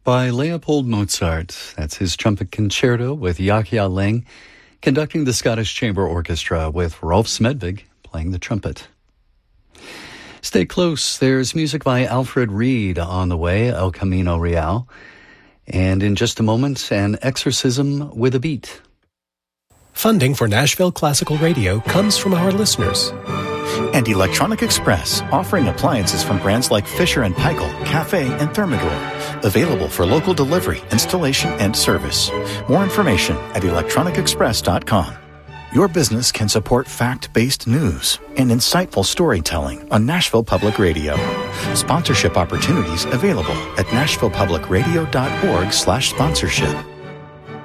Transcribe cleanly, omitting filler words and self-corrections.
by Leopold Mozart. That's his trumpet concerto with Yahya Lang conducting the Scottish Chamber Orchestra with Rolf Smedvig playing the trumpet. Stay close. There's music by Alfred Reed on the way, El Camino Real. And in just a moment, an exorcism with a beat. Funding for Nashville Classical Radio comes from our listeners. And Electronic Express, offering appliances from brands like Fisher & Paykel, Cafe, and Thermador. Available for local delivery, installation, and service. More information at electronicexpress.com. Your business can support fact-based news and insightful storytelling on Nashville Public Radio. Sponsorship opportunities available at nashvillepublicradio.org/sponsorship.